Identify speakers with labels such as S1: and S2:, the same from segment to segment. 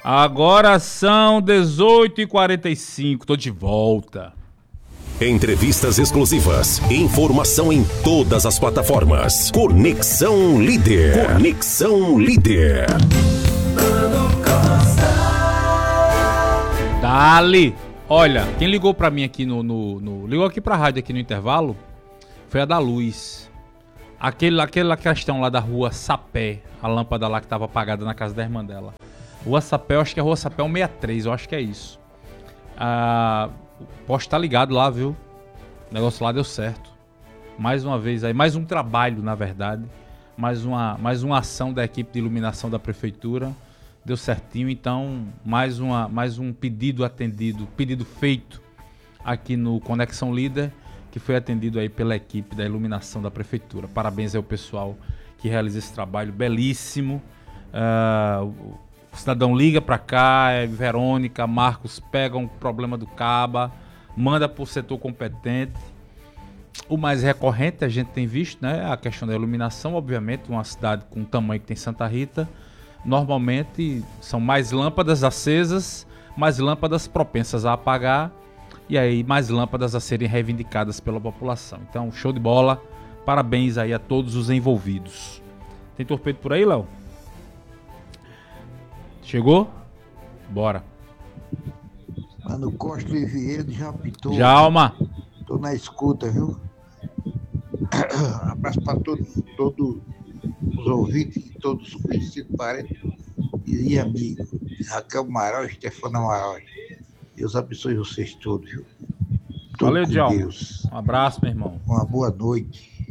S1: Agora são 18h45, tô de volta.
S2: Entrevistas exclusivas, informação em todas as plataformas. Conexão Líder. Conexão Líder.
S1: Dali! Olha, quem ligou pra mim aqui ligou aqui pra rádio aqui no intervalo foi a da Luz. Aquela questão lá da rua Sapé, a lâmpada lá que tava apagada na casa da irmã dela. Rua Sapé, eu acho que é Rua Sapé 163, eu acho que é isso. Posso estar ligado lá, viu? O negócio lá deu certo. Mais uma vez aí, mais um trabalho, na verdade. Mais uma ação da equipe de iluminação da prefeitura. Deu certinho, então mais um pedido atendido, pedido feito aqui no Conexão Líder, que foi atendido aí pela equipe da iluminação da prefeitura. Parabéns aí ao pessoal que realiza esse trabalho belíssimo. O cidadão liga para cá, Verônica, Marcos pegam o problema do Caba, manda para o setor competente. O mais recorrente a gente tem visto, né, a questão da iluminação. Obviamente, uma cidade com o tamanho que tem Santa Rita, normalmente são mais lâmpadas acesas, mais lâmpadas propensas a apagar e aí mais lâmpadas a serem reivindicadas pela população. Então, show de bola, parabéns aí a todos os envolvidos. Tem torpedo por aí, Léo? Chegou? Bora.
S3: Mano Costa Vieira já apitou.
S1: Jalma.
S3: Tô na escuta, viu? Abraço para todos os ouvintes, todos os conhecidos, parentes e amigos. Raquel Amaral, Stefano Amaral. Deus abençoe vocês todos, viu?
S1: Valeu, Jalma. Um abraço, meu irmão.
S3: Uma boa noite.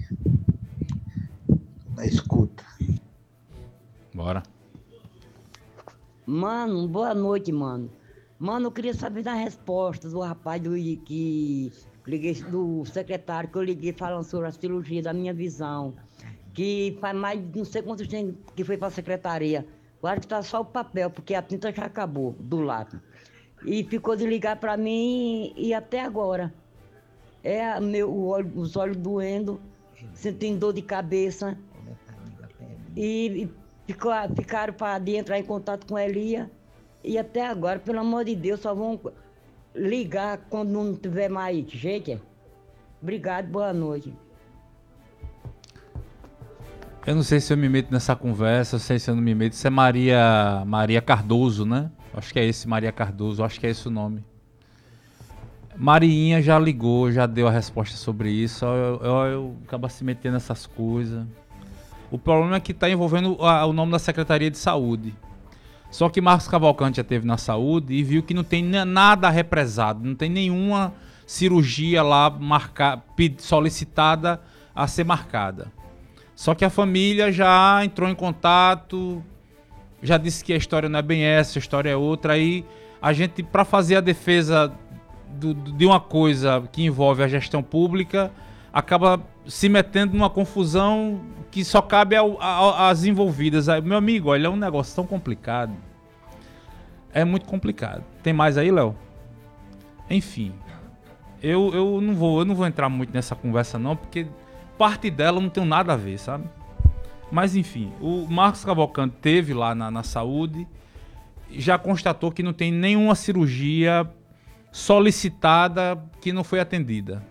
S3: Na escuta.
S1: Bora.
S4: Mano, boa noite, mano. Mano, eu queria saber da resposta do rapaz que liguei, do secretário que eu liguei falando sobre a cirurgia da minha visão. Que faz mais de não sei quantos dias que foi para a secretaria. Agora que tá só o papel, porque a tinta já acabou do lado. E ficou de ligar para mim e até agora. Os olhos doendo, sentindo dor de cabeça. E ficaram para entrar em contato com a Elia. E até agora, pelo amor de Deus, só vão ligar quando não tiver mais jeito. Obrigado, boa noite.
S1: Eu não sei se eu me meto nessa conversa, eu sei se eu não me meto. Isso é Maria Cardoso, né? Acho que é esse, Maria Cardoso, acho que é esse o nome. Mariinha já ligou, já deu a resposta sobre isso. Eu acabo se metendo nessas coisas. O problema é que está envolvendo o nome da Secretaria de Saúde. Só que Marcos Cavalcante já esteve na saúde e viu que não tem nada represado, não tem nenhuma cirurgia lá solicitada a ser marcada. Só que a família já entrou em contato, já disse que a história não é bem essa, a história é outra. Aí a gente, para fazer a defesa de uma coisa que envolve a gestão pública, acaba se metendo numa confusão que só cabe às envolvidas. Meu amigo, olha, é um negócio tão complicado. É muito complicado. Tem mais aí, Léo? Enfim, eu não vou entrar muito nessa conversa não, porque parte dela eu não tenho nada a ver, sabe? Mas enfim, o Marcos Cavalcante teve lá na saúde, já constatou que não tem nenhuma cirurgia solicitada que não foi atendida.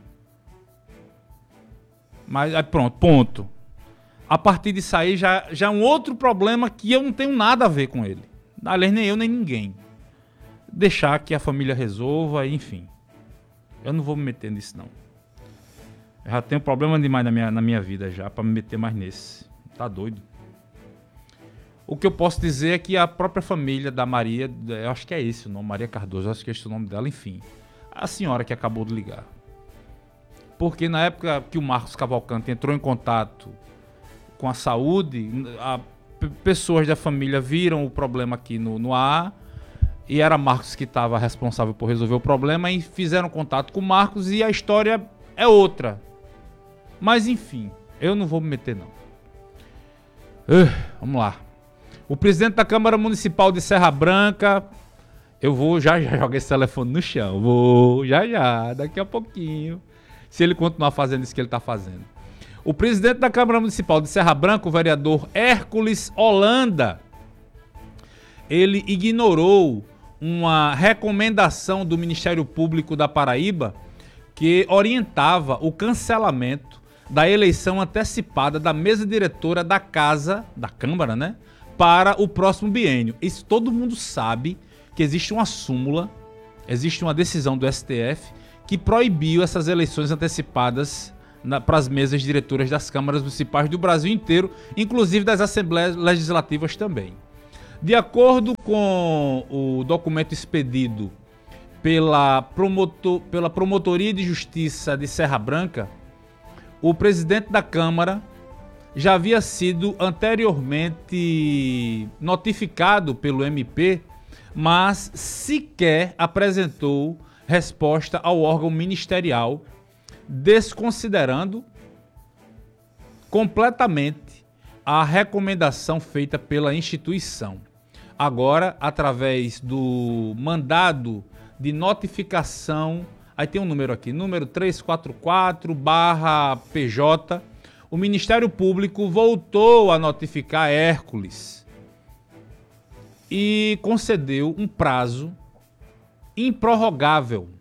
S1: Mas pronto, ponto. A partir disso aí já é um outro problema que eu não tenho nada a ver com ele. Aliás, nem eu, nem ninguém. Deixar que a família resolva, enfim. Eu não vou me meter nisso, não. Eu já tenho problema demais na minha vida já, pra me meter mais nesse. Tá doido. O que eu posso dizer é que a própria família da Maria, eu acho que é esse o nome, Maria Cardoso, eu acho que é esse o nome dela, enfim. A senhora que acabou de ligar. Porque na época que o Marcos Cavalcante entrou em contato com a saúde, pessoas da família viram o problema aqui no ar, e era Marcos que estava responsável por resolver o problema, e fizeram contato com o Marcos e a história é outra. Mas enfim, eu não vou me meter não. Vamos lá. O presidente da Câmara Municipal de Serra Branca, eu vou já jogar esse telefone no chão, daqui a pouquinho, se ele continuar fazendo isso que ele está fazendo. O presidente da Câmara Municipal de Serra Branca, o vereador Hércules Holanda, ele ignorou uma recomendação do Ministério Público da Paraíba que orientava o cancelamento da eleição antecipada da mesa diretora da Casa, da Câmara, né, para o próximo biênio. Isso todo mundo sabe, que existe uma súmula, existe uma decisão do STF que proibiu essas eleições antecipadas para as mesas diretoras das câmaras municipais do Brasil inteiro, inclusive das assembleias legislativas também. De acordo com o documento expedido pela Promotoria de Justiça de Serra Branca, o presidente da Câmara já havia sido anteriormente notificado pelo MP, mas sequer apresentou resposta ao órgão ministerial, desconsiderando completamente a recomendação feita pela instituição. Agora, através do mandado de notificação, aí tem um número aqui, número 344/PJ, o Ministério Público voltou a notificar Hércules e concedeu um prazo improrrogável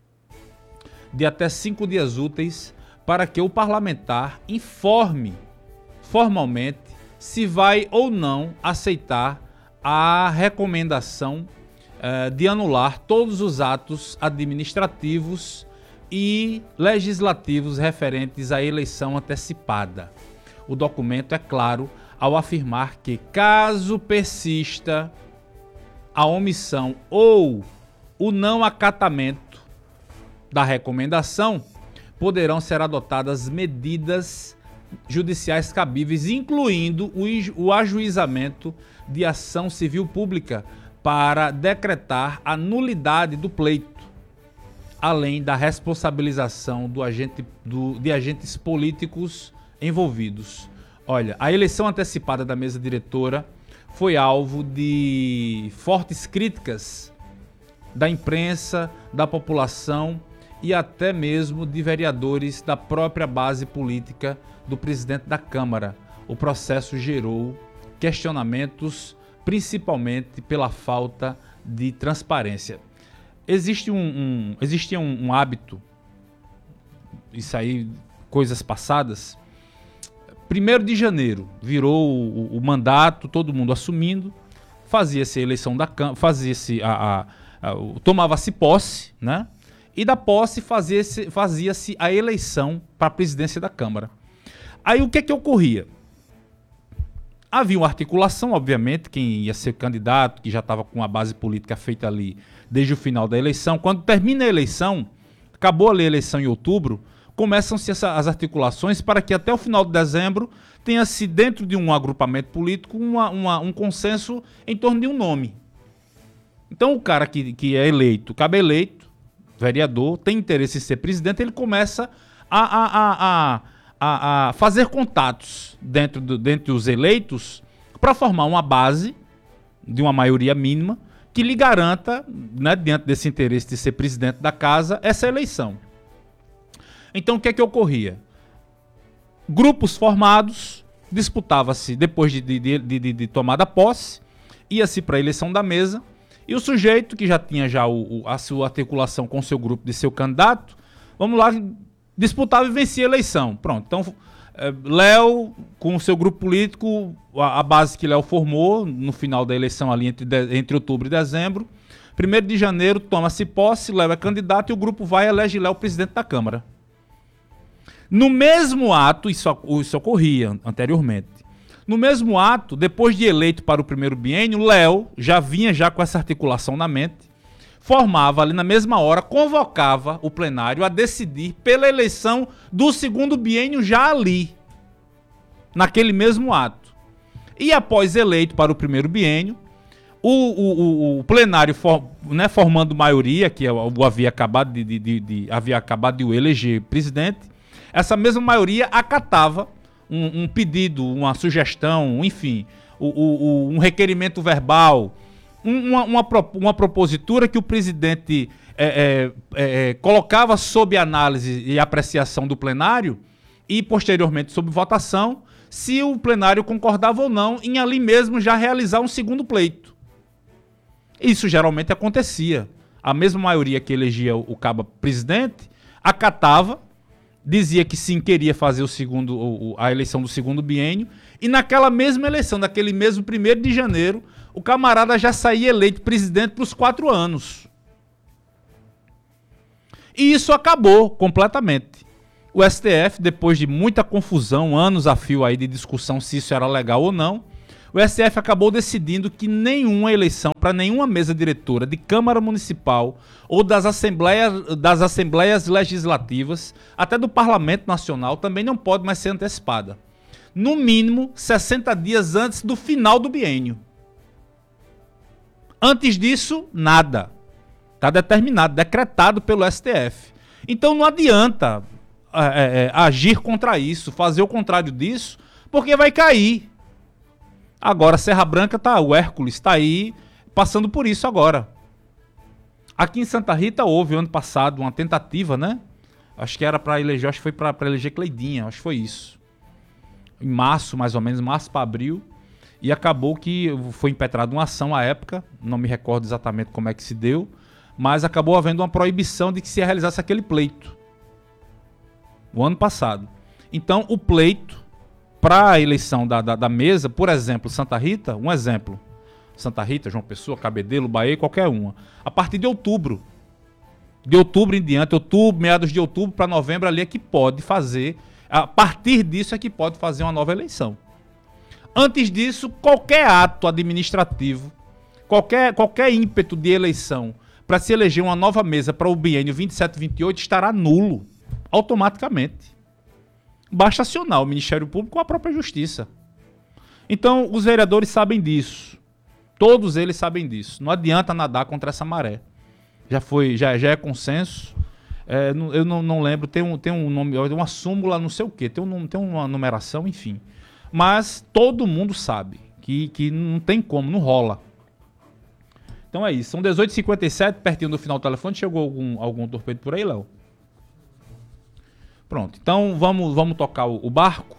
S1: de até 5 dias úteis para que o parlamentar informe formalmente se vai ou não aceitar a recomendação de anular todos os atos administrativos e legislativos referentes à eleição antecipada. O documento é claro ao afirmar que, caso persista a omissão ou o não acatamento da recomendação, poderão ser adotadas medidas judiciais cabíveis, incluindo o ajuizamento de ação civil pública para decretar a nulidade do pleito, além da responsabilização de agentes políticos envolvidos. Olha, a eleição antecipada da mesa diretora foi alvo de fortes críticas da imprensa, da população e até mesmo de vereadores da própria base política do presidente da Câmara. O processo gerou questionamentos, principalmente pela falta de transparência. Existia um hábito, isso aí, coisas passadas. 1º de janeiro virou o mandato, todo mundo assumindo, fazia-se a eleição da Câmara, tomava-se posse, né? E da posse fazia-se a eleição para a presidência da Câmara. Aí o que ocorria? Havia uma articulação, obviamente, quem ia ser candidato, que já estava com a base política feita ali desde o final da eleição. Quando termina a eleição, acabou ali a eleição em outubro, começam-se as articulações para que até o final de dezembro tenha-se dentro de um agrupamento político um consenso em torno de um nome. Então o cara que é eleito, cabe eleito, vereador, tem interesse em ser presidente, ele começa a fazer contatos dentre os eleitos para formar uma base de uma maioria mínima que lhe garanta, né, diante desse interesse de ser presidente da casa, essa eleição. Então o que ocorria? Grupos formados, disputava-se depois de tomada posse, ia-se para a eleição da mesa, e o sujeito que já tinha a sua articulação com o seu grupo de seu candidato, vamos lá, disputava e vencia a eleição. Pronto, então Léo, com o seu grupo político, a base que Léo formou no final da eleição ali entre outubro e dezembro, 1º de janeiro toma-se posse, Léo é candidato e o grupo vai e elege Léo presidente da Câmara. No mesmo ato, isso ocorria anteriormente, no mesmo ato, depois de eleito para o 1º biênio, Léo já vinha com essa articulação na mente, formava ali na mesma hora, convocava o plenário a decidir pela eleição do 2º biênio já ali, naquele mesmo ato. E após eleito para o 1º biênio, o plenário formando maioria, que havia acabado de o eleger presidente, essa mesma maioria acatava um pedido, uma sugestão, enfim, um requerimento verbal, uma propositura que o presidente colocava sob análise e apreciação do plenário e posteriormente sob votação, se o plenário concordava ou não em ali mesmo já realizar um segundo pleito. Isso geralmente acontecia. A mesma maioria que elegia o cabo presidente acatava, dizia que sim, queria fazer a eleição do segundo biênio, e naquela mesma eleição, naquele mesmo 1º de janeiro, o camarada já saía eleito presidente para os 4 anos. E isso acabou completamente. O STF, depois de muita confusão, anos a fio aí de discussão se isso era legal ou não, o STF acabou decidindo que nenhuma eleição para nenhuma mesa diretora de Câmara Municipal ou das assembleias legislativas, até do Parlamento Nacional, também não pode mais ser antecipada. No mínimo, 60 dias antes do final do biênio. Antes disso, nada. Está determinado, decretado pelo STF. Então não adianta agir contra isso, fazer o contrário disso, porque vai cair. Agora, Serra Branca o Hércules está aí passando por isso agora. Aqui em Santa Rita houve, ano passado, uma tentativa, né? Acho que era para eleger, acho que foi para eleger Cleidinha, acho que foi isso. Em março, mais ou menos, março para abril. E acabou que foi impetrada uma ação à época, não me recordo exatamente como é que se deu, mas acabou havendo uma proibição de que se realizasse aquele pleito. O ano passado. Então, o pleito para a eleição da mesa, por exemplo, Santa Rita, um exemplo. Santa Rita, João Pessoa, Cabedelo, Bahia, qualquer uma. A partir de outubro. De outubro em diante, meados de outubro para novembro, ali é que pode fazer. A partir disso é que pode fazer uma nova eleição. Antes disso, qualquer ato administrativo, qualquer ímpeto de eleição para se eleger uma nova mesa para o biênio 27-28 estará nulo, automaticamente. Basta acionar o Ministério Público ou a própria Justiça. Então, os vereadores sabem disso. Todos eles sabem disso. Não adianta nadar contra essa maré. Já é consenso. Eu não lembro, tem um nome, uma súmula, não sei o quê, tem uma numeração, enfim. Mas todo mundo sabe que não tem como, não rola. Então é isso. São 18h57, pertinho do final do telefone. Chegou algum torpedo por aí, Léo? Pronto. Então vamos tocar o barco.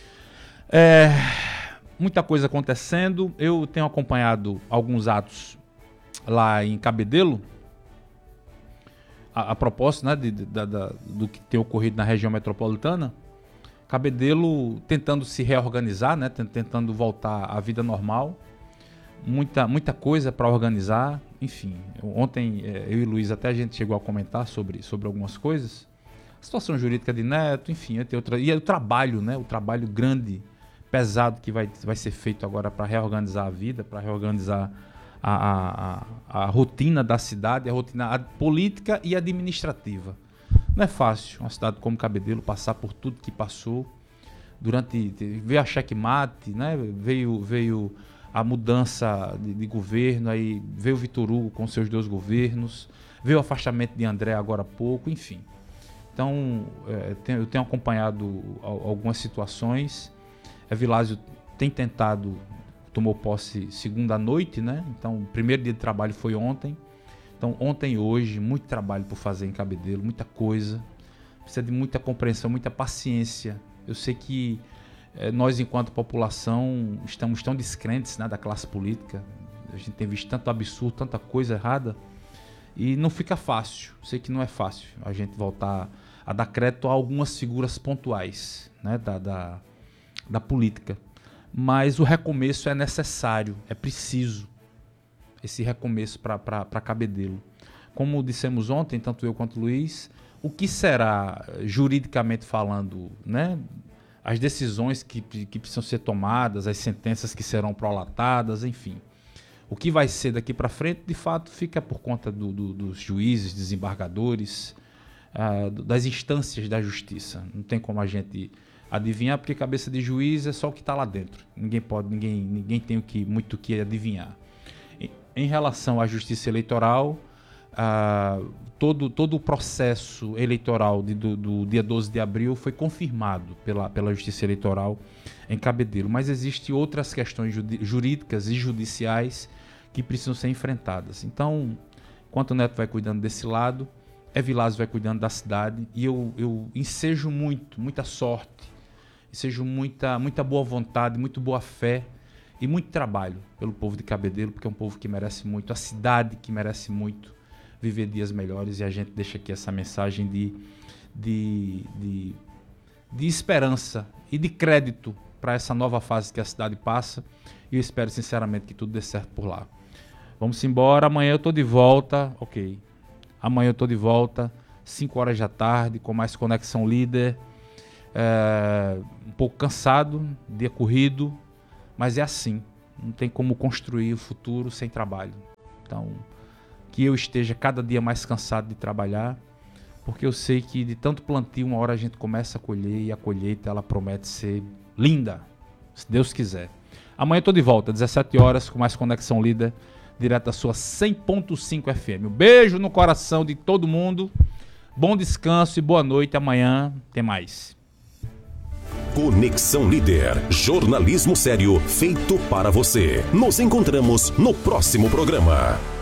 S1: Muita coisa acontecendo. Eu tenho acompanhado alguns atos lá em Cabedelo. A propósito, né, do que tem ocorrido na região metropolitana. Cabedelo tentando se reorganizar, né, tentando voltar à vida normal. Muita coisa para organizar. Enfim, ontem eu e Luiz até a gente chegou a comentar sobre algumas coisas. A situação jurídica de Neto, enfim. E o trabalho, né, o trabalho grande, pesado que vai ser feito agora para reorganizar a vida, para reorganizar a rotina da cidade, a rotina política e administrativa. Não é fácil uma cidade como Cabedelo passar por tudo que passou. Veio a checkmate, né? Veio a mudança de governo, aí veio o Vitor Hugo com seus 2 governos, veio o afastamento de André agora há pouco, enfim. Então, eu tenho acompanhado algumas situações. Vilásio tem tentado, tomou posse segunda noite, né? Então, o primeiro dia de trabalho foi ontem. Então, ontem e hoje, muito trabalho por fazer em Cabedelo, muita coisa. Precisa de muita compreensão, muita paciência. Eu sei que nós, enquanto população, estamos tão descrentes, né, da classe política. A gente tem visto tanto absurdo, tanta coisa errada. E não fica fácil. Eu sei que não é fácil a gente voltar a dar crédito a algumas figuras pontuais, né, da política. Mas o recomeço é necessário, é preciso. Esse recomeço para Cabedelo. Como dissemos ontem, tanto eu quanto o Luiz, o que será, juridicamente falando, né, as decisões que precisam ser tomadas, as sentenças que serão prolatadas, enfim. O que vai ser daqui para frente, de fato, fica por conta dos juízes, desembargadores, das instâncias da justiça. Não tem como a gente adivinhar, porque cabeça de juiz é só o que está lá dentro. Ninguém tem muito o que adivinhar. Em relação à justiça eleitoral, todo o processo eleitoral do dia 12 de abril foi confirmado pela justiça eleitoral em Cabedelo, mas existem outras questões jurídicas e judiciais que precisam ser enfrentadas. Então, enquanto o Neto vai cuidando desse lado, Vilásio vai cuidando da cidade, e eu ensejo muita sorte, ensejo muita boa vontade, muito boa fé, e muito trabalho pelo povo de Cabedelo, porque é um povo que merece muito, a cidade que merece muito viver dias melhores, e a gente deixa aqui essa mensagem de esperança e de crédito para essa nova fase que a cidade passa, e eu espero sinceramente que tudo dê certo por lá. Vamos embora, amanhã eu estou de volta, amanhã eu estou de volta, 5 horas da tarde, com mais Conexão Líder, um pouco cansado, dia corrido, mas é assim, não tem como construir o futuro sem trabalho. Então, que eu esteja cada dia mais cansado de trabalhar, porque eu sei que de tanto plantio, uma hora a gente começa a colher, e a colheita ela promete ser linda, se Deus quiser. Amanhã eu estou de volta, 17 horas, com mais Conexão Líder, direto da sua 100.5 FM. Um beijo no coração de todo mundo, bom descanso e boa noite. Amanhã tem mais.
S2: Conexão Líder, jornalismo sério feito para você. Nos encontramos no próximo programa.